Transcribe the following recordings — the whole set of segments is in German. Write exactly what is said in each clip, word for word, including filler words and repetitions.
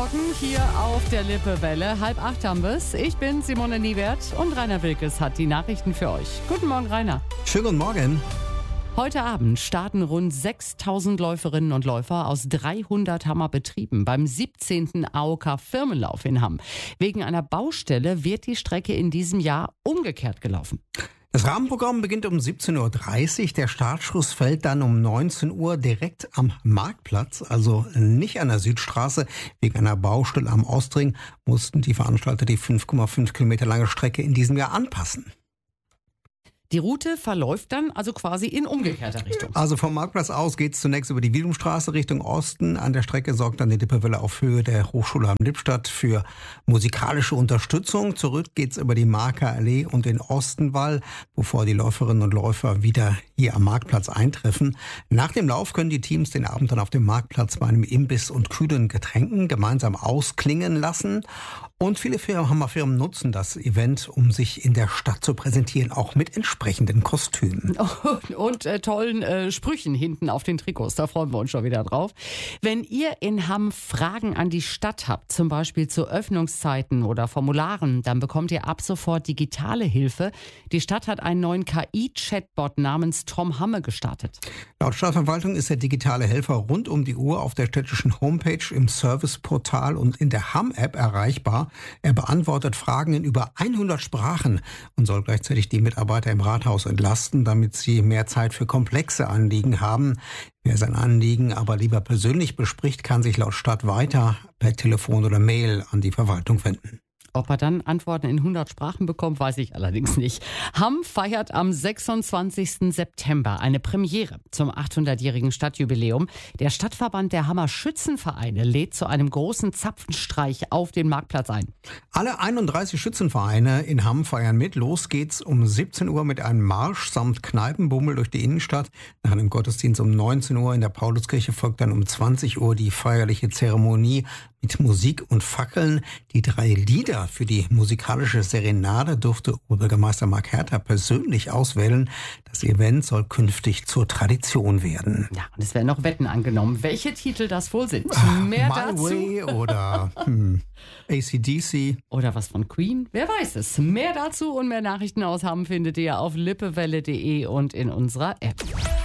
Morgen hier auf der Lippewelle. Halb acht haben wir's. Ich bin Simone Niewert und Rainer Wilkes hat die Nachrichten für euch. Guten Morgen, Rainer. Schönen guten Morgen. Heute Abend starten rund sechstausend Läuferinnen und Läufer aus dreihundert Hammer Betrieben beim siebzehnten A O K Firmenlauf in Hamm. Wegen einer Baustelle wird die Strecke in diesem Jahr umgekehrt gelaufen. Das Rahmenprogramm beginnt um siebzehn Uhr dreißig. Der Startschuss fällt dann um neunzehn Uhr direkt am Marktplatz, also nicht an der Südstraße. Wegen einer Baustelle am Ostring mussten die Veranstalter die fünf Komma fünf Kilometer lange Strecke in diesem Jahr anpassen. Die Route verläuft dann also quasi in umgekehrter Richtung. Also vom Marktplatz aus geht es zunächst über die Wiedumstraße Richtung Osten. An der Strecke sorgt dann die Lippewelle auf Höhe der Hochschule Hamm-Lippstadt für musikalische Unterstützung. Zurück geht es über die Marker Allee und den Ostenwall, bevor die Läuferinnen und Läufer wieder hier am Marktplatz eintreffen. Nach dem Lauf können die Teams den Abend dann auf dem Marktplatz bei einem Imbiss und kühlen Getränken gemeinsam ausklingen lassen. Und viele Hammerfirmen nutzen das Event, um sich in der Stadt zu präsentieren, auch mit entsprechenden Kostümen. Und, und äh, tollen äh, Sprüchen hinten auf den Trikots, da freuen wir uns schon wieder drauf. Wenn ihr in Hamm Fragen an die Stadt habt, zum Beispiel zu Öffnungszeiten oder Formularen, dann bekommt ihr ab sofort digitale Hilfe. Die Stadt hat einen neuen K I-Chatbot namens Tom Hamme gestartet. Laut Stadtverwaltung ist der digitale Helfer rund um die Uhr auf der städtischen Homepage, im Serviceportal und in der Hamm-App erreichbar. Er beantwortet Fragen in über hundert Sprachen und soll gleichzeitig die Mitarbeiter im Rathaus entlasten, damit sie mehr Zeit für komplexe Anliegen haben. Wer sein Anliegen aber lieber persönlich bespricht, kann sich laut Stadt weiter per Telefon oder Mail an die Verwaltung wenden. Ob er dann Antworten in hundert Sprachen bekommt, weiß ich allerdings nicht. Hamm feiert am sechsundzwanzigsten September eine Premiere zum achthundertjährigen Stadtjubiläum. Der Stadtverband der Hammer Schützenvereine lädt zu einem großen Zapfenstreich auf den Marktplatz ein. Alle einunddreißig Schützenvereine in Hamm feiern mit. Los geht's um siebzehn Uhr mit einem Marsch samt Kneipenbummel durch die Innenstadt. Nach einem Gottesdienst um neunzehn Uhr in der Pauluskirche folgt dann um zwanzig Uhr die feierliche Zeremonie mit Musik und Fackeln. Die drei Lieder für die musikalische Serenade durfte Oberbürgermeister Marc Herter persönlich auswählen. Das Event soll künftig zur Tradition werden. Ja, und es werden noch Wetten angenommen, welche Titel das wohl sind. Mehr My dazu. Way oder hm, A C D C. Oder was von Queen? Wer weiß es. Mehr dazu und mehr Nachrichten aus Hamm findet ihr auf lippewelle punkt de und in unserer App.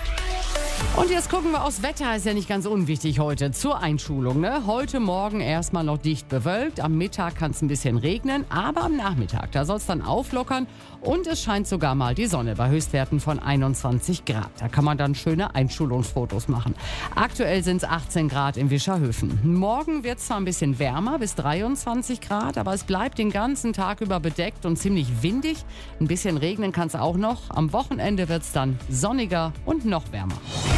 Und jetzt gucken wir aufs Wetter, ist ja nicht ganz unwichtig heute zur Einschulung. Ne? Heute Morgen erstmal noch dicht bewölkt, am Mittag kann es ein bisschen regnen, aber am Nachmittag, da soll es dann auflockern und es scheint sogar mal die Sonne bei Höchstwerten von einundzwanzig Grad. Da kann man dann schöne Einschulungsfotos machen. Aktuell sind es achtzehn Grad in Wischerhöfen. Morgen wird es zwar ein bisschen wärmer, bis dreiundzwanzig Grad, aber es bleibt den ganzen Tag über bedeckt und ziemlich windig. Ein bisschen regnen kann es auch noch. Am Wochenende wird es dann sonniger und noch wärmer.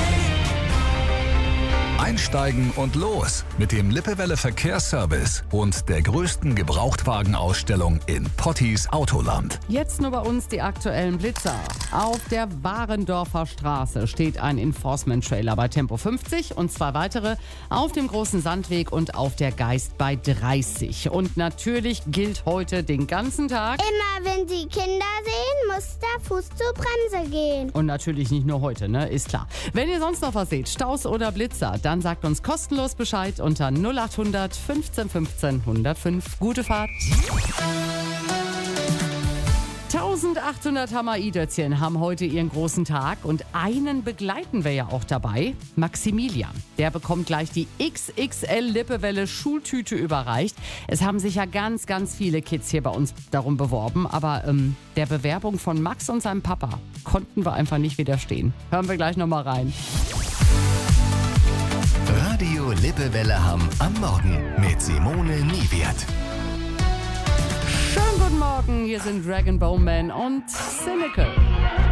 Einsteigen und los mit dem Lippewelle Verkehrsservice und der größten Gebrauchtwagenausstellung in Pottis Autoland. Jetzt nur bei uns die aktuellen Blitzer. Auf der Warendorfer Straße steht ein Enforcement-Trailer bei Tempo fünfzig und zwei weitere auf dem Großen Sandweg und auf der Geist bei dreißig. Und natürlich gilt heute den ganzen Tag: Immer wenn Sie Kinder sehen, muss der Fuß zur Bremse gehen. Und natürlich nicht nur heute, ne? Ist klar. Wenn ihr sonst noch was seht, Staus oder Blitzer, dann sagt uns kostenlos Bescheid unter null acht hundert fünfzehn fünfzehn hundertfünf. Gute Fahrt. eintausendachthundert Hammer-I-Dötzchen haben heute ihren großen Tag und einen begleiten wir ja auch dabei. Maximilian, der bekommt gleich die X X L-Lippewelle-Schultüte überreicht. Es haben sich ja ganz, ganz viele Kids hier bei uns darum beworben, aber ähm, der Bewerbung von Max und seinem Papa konnten wir einfach nicht widerstehen. Hören wir gleich nochmal rein. Radio Lippewelle Hamm am Morgen mit Simone Niewert. Schönen guten Morgen, hier sind Dragon Bone Man und Cynical.